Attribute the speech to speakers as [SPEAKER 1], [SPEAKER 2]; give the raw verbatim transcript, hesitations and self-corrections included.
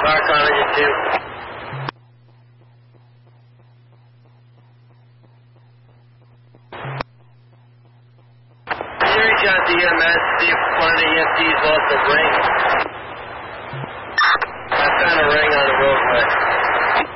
[SPEAKER 1] Back on you too. Can you reach out to E M S, see if one of the E M Ts lost their brain?